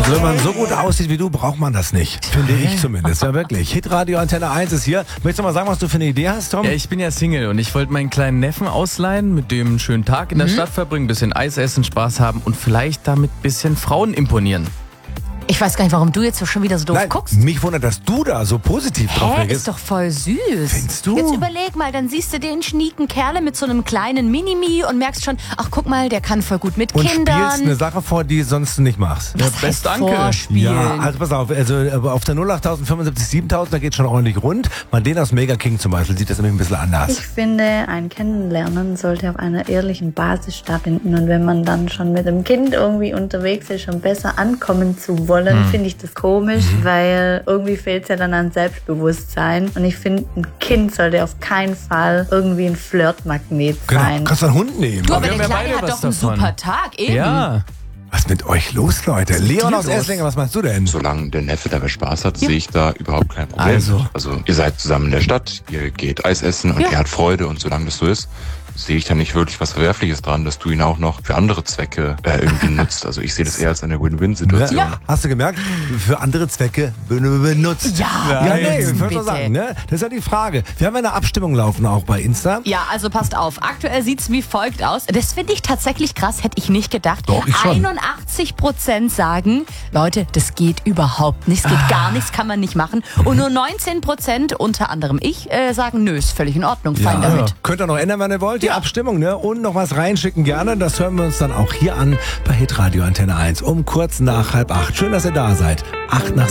Also wenn man so gut aussieht wie du, braucht man das nicht. Finde ich zumindest. Ja, wirklich. Hitradio Antenne 1 ist hier. Möchtest du mal sagen, was du für eine Idee hast, Tom? Ja, ich bin ja Single und ich wollte meinen kleinen Neffen ausleihen, mit dem einen schönen Tag in der Stadt verbringen, bisschen Eis essen, Spaß haben und vielleicht damit ein bisschen Frauen imponieren. Ich weiß gar nicht, warum du jetzt schon wieder so doof guckst. Mich wundert, dass du da so positiv drauf Ist reagierst. doch voll süß. Findest du? Jetzt überleg mal, dann siehst du den schnieken Kerle mit so einem kleinen Minimi und merkst schon, ach guck mal, der kann voll gut mit Und Kindern. spielst eine Sache vor, die sonst du nicht machst. Was best heißt danke. vorspielen? Ja, also pass auf, auf der 08000 75 7000, da geht schon ordentlich rund. Mal den aus Mega King zum Beispiel sieht das nämlich ein bisschen anders. Ich finde, ein Kennenlernen sollte auf einer ehrlichen Basis stattfinden. Und wenn man dann schon mit dem Kind irgendwie unterwegs ist, um besser ankommen zu wollen, finde ich das komisch, weil irgendwie fehlt es ja dann an Selbstbewusstsein. Und ich finde, ein Kind sollte auf keinen Fall irgendwie ein Flirtmagnet sein. Genau, kannst du einen Hund nehmen. Du, aber wir der haben ja Kleine beide hat was doch einen davon. super Tag, eben. Ja. Was ist mit euch los, Leute? Leon aus los? Esslingen, was meinst du denn? Solange der Neffe dabei Spaß hat, sehe ich da überhaupt kein Problem. Also ihr seid zusammen in der Stadt, ihr geht Eis essen und er hat Freude und solange das so ist, sehe ich da nicht wirklich was Verwerfliches dran, dass du ihn auch noch für andere Zwecke irgendwie nutzt. Also ich sehe das eher als eine Win-Win-Situation. Ja. Hast du gemerkt? Für andere Zwecke benutzt. Ja, nee, ich würde bitte. sagen, ne? Das ist ja die Frage. Wir haben ja eine Abstimmung laufen auch bei Insta. Ja, also passt auf. Aktuell sieht's wie folgt aus. Das finde ich tatsächlich krass, hätte ich nicht gedacht. Doch, ich schon. 81% sagen, Leute, das geht überhaupt nicht. Es geht gar nichts, kann man nicht machen. Und nur 19%, unter anderem ich, sagen, nö, ist völlig in Ordnung, fein damit. Könnt ihr noch ändern, wenn ihr wollt, die Abstimmung, ne? Und noch was reinschicken gerne. Das hören wir uns dann auch hier an bei Hitradio Antenne 1 um kurz nach 7:30. Schön, dass ihr da seid. 7:08.